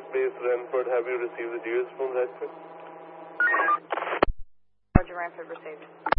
Base Renford, have you received the GS from Redford? Roger, Renford received.